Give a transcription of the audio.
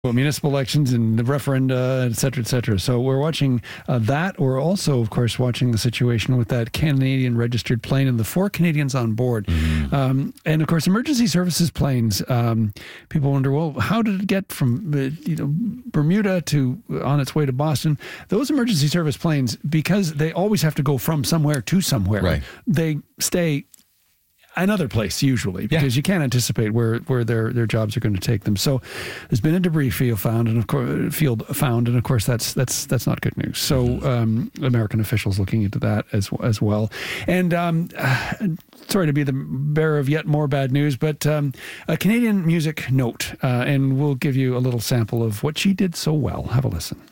Well, municipal elections and the referenda, et cetera, et cetera. So we're watching that. We're also, of course, watching the situation with that Canadian registered plane and the 4 Canadians on board. And, of course, emergency services planes. People wonder, well, how did it get from Bermuda to on its way to Boston? Those emergency service planes, because they always have to go from somewhere to somewhere, right. They stay another place usually because you can't anticipate where their jobs are going to take them. So there's been a debris field found, and of course that's not good news. So American officials looking into that as well. And sorry to be the bearer of yet more bad news, but a Canadian music note, and we'll give you a little sample of what she did so well. Have a listen.